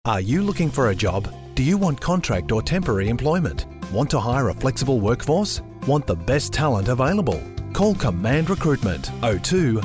Are you looking for a job? Do you want contract or temporary employment? Want to hire a flexible workforce? Want the best talent available? Call Command Recruitment 02